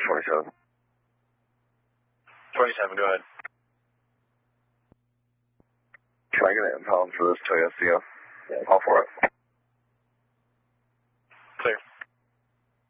27. 27, go ahead. Can I get an impound for this Toyota? Yeah. Call for it.